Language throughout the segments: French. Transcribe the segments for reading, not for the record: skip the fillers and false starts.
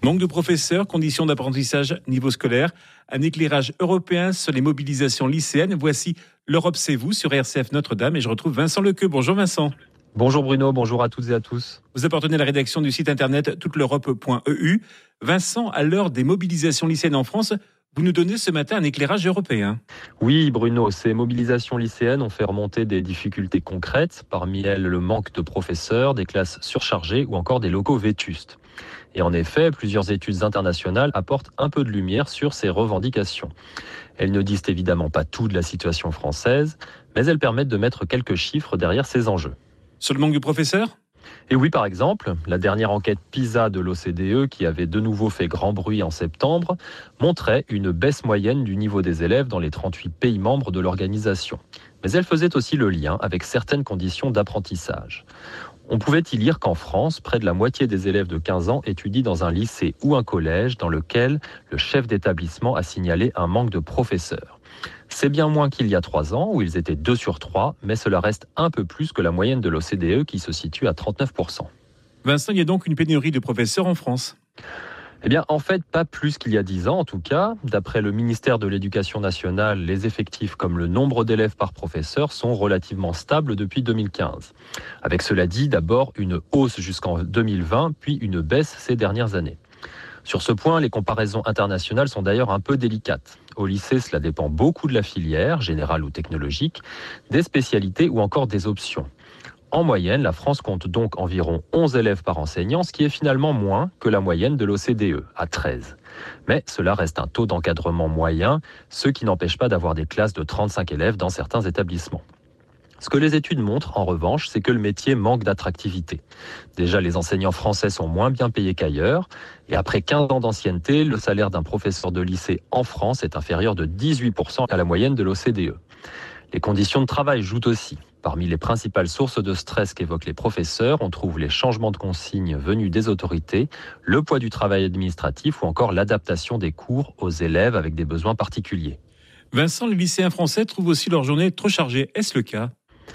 Manque de professeurs, conditions d'apprentissage, niveau scolaire, un éclairage européen sur les mobilisations lycéennes. Voici l'Europe, c'est vous sur RCF Notre-Dame et je retrouve Vincent Lequeux. Bonjour Vincent. Bonjour Bruno, bonjour à toutes et à tous. Vous appartenez à la rédaction du site internet touteleurope.eu. Vincent, à l'heure des mobilisations lycéennes en France, vous nous donnez ce matin un éclairage européen. Oui Bruno, ces mobilisations lycéennes ont fait remonter des difficultés concrètes, parmi elles le manque de professeurs, des classes surchargées ou encore des locaux vétustes. Et en effet, plusieurs études internationales apportent un peu de lumière sur ces revendications. Elles ne disent évidemment pas tout de la situation française, mais elles permettent de mettre quelques chiffres derrière ces enjeux. Sur le manque de professeurs ? Et oui, par exemple, la dernière enquête PISA de l'OCDE, qui avait de nouveau fait grand bruit en septembre, montrait une baisse moyenne du niveau des élèves dans les 38 pays membres de l'organisation. Mais elle faisait aussi le lien avec certaines conditions d'apprentissage. On pouvait y lire qu'en France, près de la moitié des élèves de 15 ans étudient dans un lycée ou un collège dans lequel le chef d'établissement a signalé un manque de professeurs. C'est bien moins qu'il y a 3 ans, où ils étaient 2 sur 3, mais cela reste un peu plus que la moyenne de l'OCDE qui se situe à 39%. Vincent, il y a donc une pénurie de professeurs en France ? Eh bien, en fait, pas plus qu'il y a 10 ans, en tout cas. D'après le ministère de l'Éducation nationale, les effectifs comme le nombre d'élèves par professeur sont relativement stables depuis 2015. Avec cela dit, d'abord une hausse jusqu'en 2020, puis une baisse ces dernières années. Sur ce point, les comparaisons internationales sont d'ailleurs un peu délicates. Au lycée, cela dépend beaucoup de la filière, générale ou technologique, des spécialités ou encore des options. En moyenne, la France compte donc environ 11 élèves par enseignant, ce qui est finalement moins que la moyenne de l'OCDE, à 13. Mais cela reste un taux d'encadrement moyen, ce qui n'empêche pas d'avoir des classes de 35 élèves dans certains établissements. Ce que les études montrent, en revanche, c'est que le métier manque d'attractivité. Déjà, les enseignants français sont moins bien payés qu'ailleurs, et après 15 ans d'ancienneté, le salaire d'un professeur de lycée en France est inférieur de 18% à la moyenne de l'OCDE. Les conditions de travail jouent aussi. Parmi les principales sources de stress qu'évoquent les professeurs, on trouve les changements de consignes venus des autorités, le poids du travail administratif ou encore l'adaptation des cours aux élèves avec des besoins particuliers. Vincent, les lycéens français trouvent aussi leur journée trop chargée. Est-ce le cas ?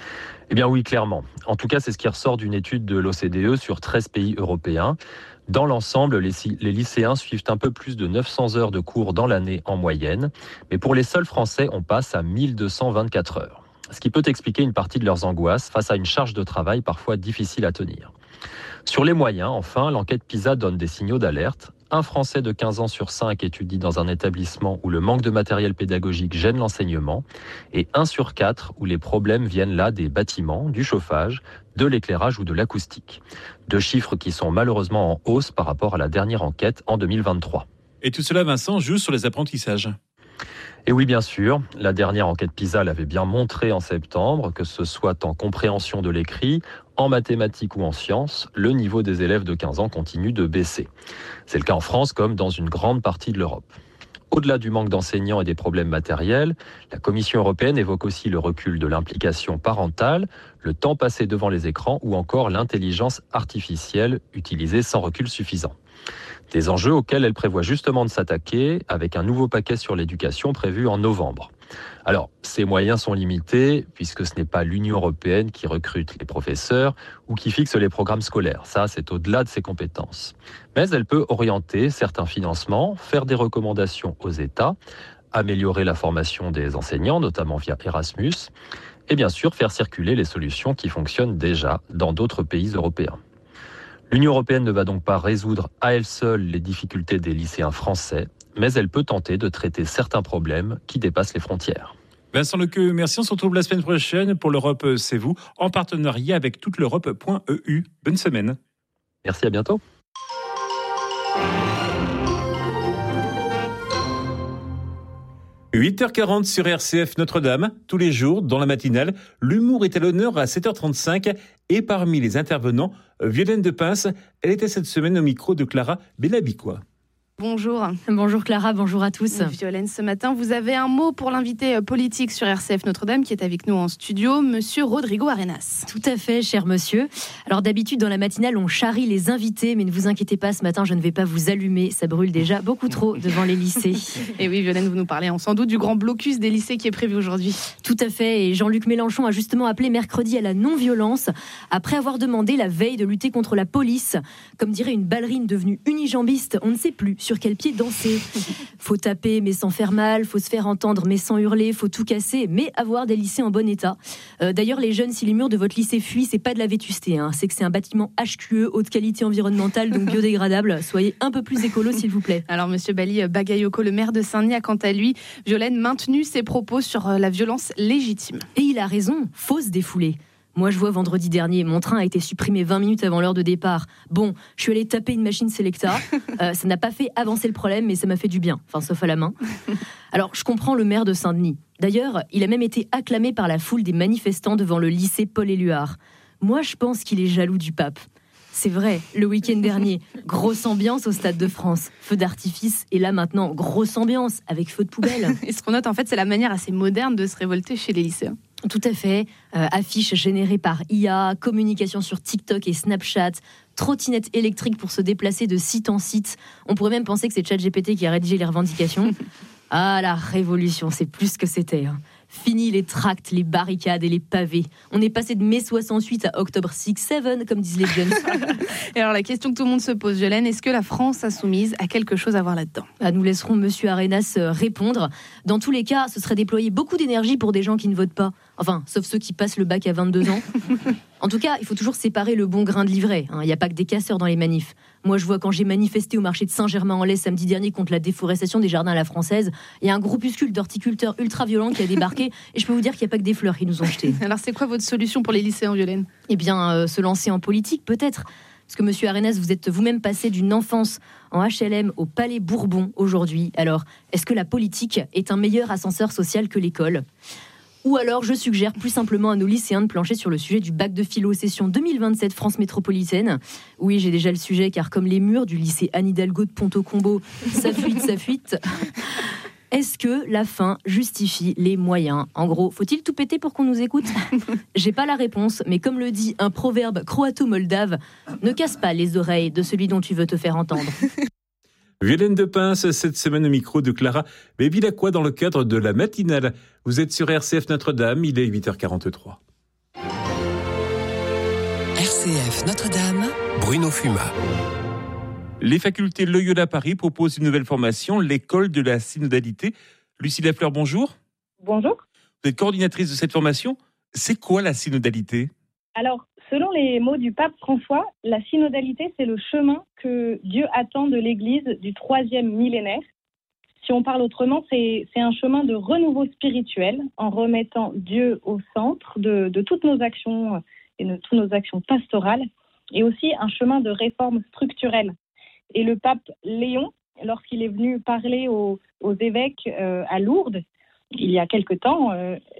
Eh bien oui, clairement. En tout cas, c'est ce qui ressort d'une étude de l'OCDE sur 13 pays européens. Dans l'ensemble, les lycéens suivent un peu plus de 900 heures de cours dans l'année en moyenne. Mais pour les seuls Français, on passe à 1224 heures. Ce qui peut expliquer une partie de leurs angoisses face à une charge de travail parfois difficile à tenir. Sur les moyens, enfin, l'enquête PISA donne des signaux d'alerte. Un Français de 15 ans sur 5 étudie dans un établissement où le manque de matériel pédagogique gêne l'enseignement, et 1 sur 4 où les problèmes viennent là des bâtiments, du chauffage, de l'éclairage ou de l'acoustique. 2 chiffres qui sont malheureusement en hausse par rapport à la dernière enquête en 2023. Et tout cela, Vincent, joue sur les apprentissages. Et oui, bien sûr, la dernière enquête PISA l'avait bien montré en septembre, que ce soit en compréhension de l'écrit, en mathématiques ou en sciences, le niveau des élèves de 15 ans continue de baisser. C'est le cas en France comme dans une grande partie de l'Europe. Au-delà du manque d'enseignants et des problèmes matériels, la Commission européenne évoque aussi le recul de l'implication parentale, le temps passé devant les écrans ou encore l'intelligence artificielle utilisée sans recul suffisant. Des enjeux auxquels elle prévoit justement de s'attaquer avec un nouveau paquet sur l'éducation prévu en novembre. Alors, ces moyens sont limités puisque ce n'est pas l'Union européenne qui recrute les professeurs ou qui fixe les programmes scolaires. Ça, c'est au-delà de ses compétences. Mais elle peut orienter certains financements, faire des recommandations aux États, améliorer la formation des enseignants, notamment via Erasmus, et bien sûr faire circuler les solutions qui fonctionnent déjà dans d'autres pays européens. L'Union européenne ne va donc pas résoudre à elle seule les difficultés des lycéens français, mais elle peut tenter de traiter certains problèmes qui dépassent les frontières. Vincent Lequeux, merci. On se retrouve la semaine prochaine pour l'Europe, c'est vous, en partenariat avec touteleurope.eu. Bonne semaine. Merci, à bientôt. « 8h40 sur RCF Notre-Dame, tous les jours, dans la matinale, l'humour est à l'honneur à 7h35 et parmi les intervenants, Violaine de Pince, elle était cette semaine au micro de Clara Bellabicois. Bonjour. Bonjour Clara, bonjour à tous. Violaine, ce matin, vous avez un mot pour l'invité politique sur RCF Notre-Dame qui est avec nous en studio, monsieur Rodrigo Arenas. Tout à fait, cher monsieur. Alors d'habitude, dans la matinale, on charrie les invités, mais ne vous inquiétez pas, ce matin, je ne vais pas vous allumer. Ça brûle déjà beaucoup trop devant les lycées. Et oui, Violaine, vous nous parlez sans doute du grand blocus des lycées qui est prévu aujourd'hui. Tout à fait, et Jean-Luc Mélenchon a justement appelé mercredi à la non-violence, après avoir demandé la veille de lutter contre la police. Comme dirait une ballerine devenue unijambiste, on ne sait plus sur quel pied danser. Faut taper mais sans faire mal, faut se faire entendre mais sans hurler, faut tout casser mais avoir des lycées en bon état. D'ailleurs les jeunes, si les murs de votre lycée fuient, c'est pas de la vétusté, c'est que c'est un bâtiment HQE, haute qualité environnementale, donc biodégradable. Soyez un peu plus écolo s'il vous plaît. Alors monsieur Bali Bagayoko, le maire de Saint-Denis, a quant à lui, Violaine, maintenu ses propos sur la violence légitime. Et il a raison, faut se défouler. Moi, je vois vendredi dernier, mon train a été supprimé 20 minutes avant l'heure de départ. Bon, je suis allée taper une machine Selecta. Ça n'a pas fait avancer le problème, mais ça m'a fait du bien. Enfin, sauf à la main. Alors, je comprends le maire de Saint-Denis. D'ailleurs, il a même été acclamé par la foule des manifestants devant le lycée Paul-Éluard. Moi, je pense qu'il est jaloux du pape. C'est vrai, le week-end dernier, grosse ambiance au Stade de France. Feu d'artifice, et là maintenant, grosse ambiance, avec feu de poubelle. Et ce qu'on note, en fait, c'est la manière assez moderne de se révolter chez les lycéens. Tout à fait. Affiches générées par IA, communication sur TikTok et Snapchat, trottinettes électriques pour se déplacer de site en site. On pourrait même penser que c'est ChatGPT qui a rédigé les revendications. Ah, la révolution, c'est plus que c'était. Fini les tracts, les barricades et les pavés. On est passé de mai 68 à octobre 6-7, comme disent les jeunes. Et alors la question que tout le monde se pose, Violaine, est-ce que la France insoumise a quelque chose à voir là-dedans ? Nous laisserons monsieur Arenas répondre. Dans tous les cas, ce serait déployer beaucoup d'énergie pour des gens qui ne votent pas. Enfin, sauf ceux qui passent le bac à 22 ans. En tout cas, il faut toujours séparer le bon grain de l'ivraie. Il n'y a pas que des casseurs dans les manifs. Moi, je vois quand j'ai manifesté au marché de Saint-Germain-en-Laye samedi dernier contre la déforestation des jardins à la française, il y a un groupuscule d'horticulteurs ultra-violents qui a débarqué et je peux vous dire qu'il n'y a pas que des fleurs qui nous ont jetés. Alors, c'est quoi votre solution pour les lycéens, Violaine ? Eh bien, se lancer en politique, peut-être. Parce que, monsieur Arenas, vous êtes vous-même passé d'une enfance en HLM au Palais Bourbon aujourd'hui. Alors, est-ce que la politique est un meilleur ascenseur social que l'école ? Ou alors, je suggère plus simplement à nos lycéens de plancher sur le sujet du bac de philo session 2027 France métropolitaine. Oui, j'ai déjà le sujet, car comme les murs du lycée Anne Hidalgo de Ponto-Combo, ça fuite. Est-ce que la fin justifie les moyens ? En gros, faut-il tout péter pour qu'on nous écoute ? J'ai pas la réponse, mais comme le dit un proverbe croato-moldave, ne casse pas les oreilles de celui dont tu veux te faire entendre. Violaine de Pince, cette semaine au micro de Clara Bévilacqua dans le cadre de la matinale. Vous êtes sur RCF Notre-Dame, il est 8h43. RCF Notre-Dame, Bruno Fuma. Les facultés Loyola Paris proposent une nouvelle formation, l'école de la synodalité. Lucie Lafleur, bonjour. Bonjour. Vous êtes coordinatrice de cette formation. C'est quoi la synodalité ? Alors, selon les mots du pape François, la synodalité, c'est le chemin que Dieu attend de l'Église du 3e millénaire. Si on parle autrement, c'est un chemin de renouveau spirituel en remettant Dieu au centre de toutes nos actions et de toutes nos actions pastorales, et aussi un chemin de réforme structurelle. Et le pape Léon, lorsqu'il est venu parler aux évêques à Lourdes, il y a quelque temps,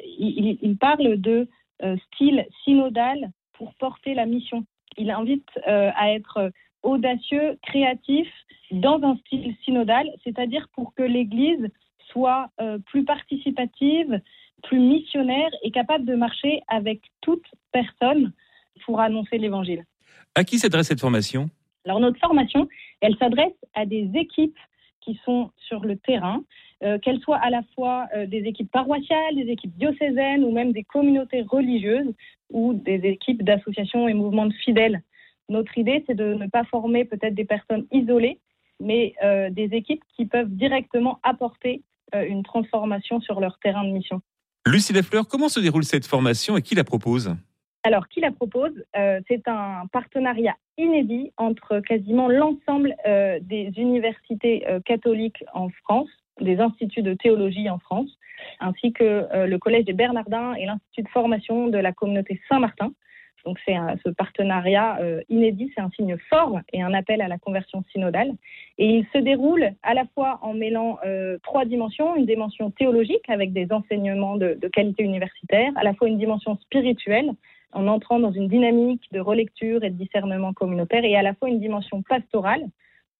il parle de style synodal pour porter la mission. Il invite à être audacieux, créatif, dans un style synodal, c'est-à-dire pour que l'Église soit plus participative, plus missionnaire et capable de marcher avec toute personne pour annoncer l'Évangile. À qui s'adresse cette formation ? Alors notre formation, elle s'adresse à des équipes qui sont sur le terrain, qu'elles soient à la fois des équipes paroissiales, des équipes diocésaines ou même des communautés religieuses ou des équipes d'associations et mouvements de fidèles. Notre idée, c'est de ne pas former peut-être des personnes isolées, mais des équipes qui peuvent directement apporter une transformation sur leur terrain de mission. Lucie Lafleur, comment se déroule cette formation et qui la propose ? Alors, qui la propose ? C'est un partenariat inédit entre quasiment l'ensemble des universités catholiques en France, des instituts de théologie en France, ainsi que le Collège des Bernardins et l'Institut de formation de la communauté Saint-Martin. Donc, ce partenariat inédit, c'est un signe fort et un appel à la conversion synodale. Et il se déroule à la fois en mêlant 3 dimensions, une dimension théologique avec des enseignements de qualité universitaire, à la fois une dimension spirituelle, en entrant dans une dynamique de relecture et de discernement communautaire, et à la fois une dimension pastorale,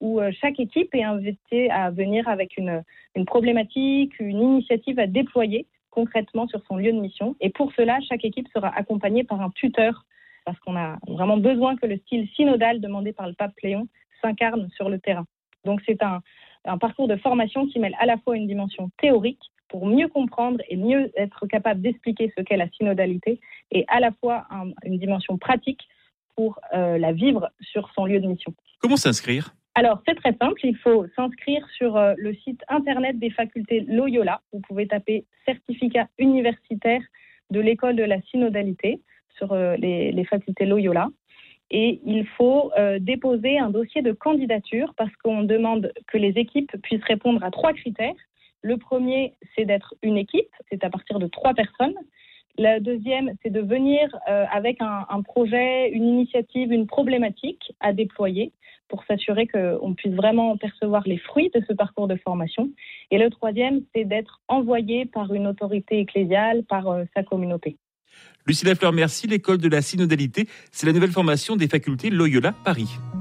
où chaque équipe est invitée à venir avec une problématique, une initiative à déployer concrètement sur son lieu de mission. Et pour cela, chaque équipe sera accompagnée par un tuteur, parce qu'on a vraiment besoin que le style synodal demandé par le pape Léon s'incarne sur le terrain. Donc c'est un parcours de formation qui mêle à la fois une dimension théorique pour mieux comprendre et mieux être capable d'expliquer ce qu'est la synodalité, et à la fois une dimension pratique pour la vivre sur son lieu de mission. Comment s'inscrire ? Alors, c'est très simple. Il faut s'inscrire sur le site internet des facultés Loyola. Vous pouvez taper « Certificat universitaire de l'école de la synodalité » sur les facultés Loyola. Et il faut déposer un dossier de candidature parce qu'on demande que les équipes puissent répondre à 3 critères. Le premier, c'est d'être une équipe. C'est à partir de 3 personnes. La deuxième, c'est de venir avec un projet, une initiative, une problématique à déployer pour s'assurer qu'on puisse vraiment percevoir les fruits de ce parcours de formation. Et le troisième, c'est d'être envoyé par une autorité ecclésiale, par sa communauté. Lucie Lafleur, merci. L'école de la synodalité, c'est la nouvelle formation des facultés Loyola Paris.